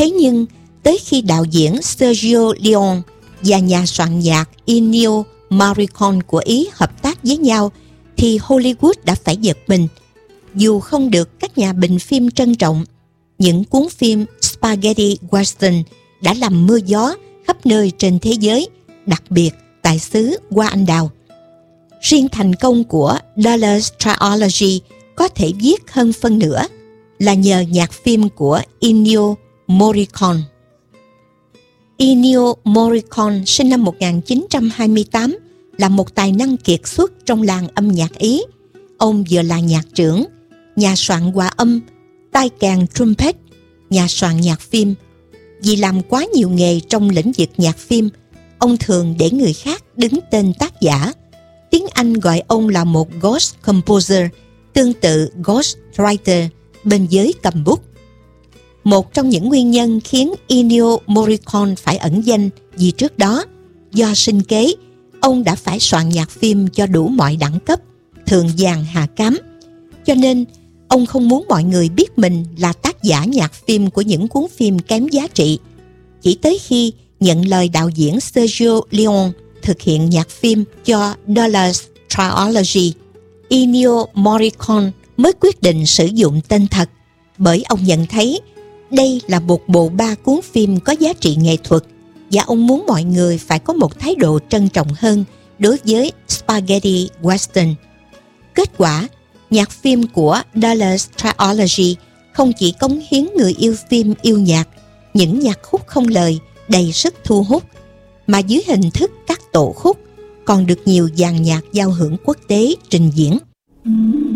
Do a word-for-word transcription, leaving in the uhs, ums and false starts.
Thế nhưng, tới khi đạo diễn Sergio Leone và nhà soạn nhạc Ennio Morricone của Ý hợp tác với nhau, thì Hollywood đã phải giật mình. Dù không được các nhà bình phim trân trọng, những cuốn phim Spaghetti Western đã làm mưa gió khắp nơi trên thế giới, đặc biệt tại xứ Hoa Anh Đào. Riêng thành công của Dallas Trilogy có thể viết hơn phân nửa là nhờ nhạc phim của Ennio Morricone. Ennio Morricone sinh năm một nghìn chín trăm hai mươi tám, là một tài năng kiệt xuất trong làng âm nhạc Ý. Ông vừa là nhạc trưởng, nhà soạn hòa âm, tay kèn trumpet, nhà soạn nhạc phim. Vì làm quá nhiều nghề trong lĩnh vực nhạc phim, ông thường để người khác đứng tên tác giả. Tiếng Anh gọi ông là một ghost composer, tương tự ghost writer bên giới cầm bút. Một trong những nguyên nhân khiến Ennio Morricone phải ẩn danh vì trước đó, do sinh kế, ông đã phải soạn nhạc phim cho đủ mọi đẳng cấp, thường vàng hạ cám. Cho nên, ông không muốn mọi người biết mình là tác giả nhạc phim của những cuốn phim kém giá trị. Chỉ tới khi nhận lời đạo diễn Sergio Leone thực hiện nhạc phim cho Dallas Trilogy, Ennio Morricone mới quyết định sử dụng tên thật, bởi ông nhận thấy đây là một bộ ba cuốn phim có giá trị nghệ thuật và ông muốn mọi người phải có một thái độ trân trọng hơn đối với Spaghetti Western. Kết quả, nhạc phim của Dallas Trilogy không chỉ cống hiến người yêu phim yêu nhạc những nhạc khúc không lời đầy sức thu hút, mà dưới hình thức các tổ khúc còn được nhiều dàn nhạc giao hưởng quốc tế trình diễn.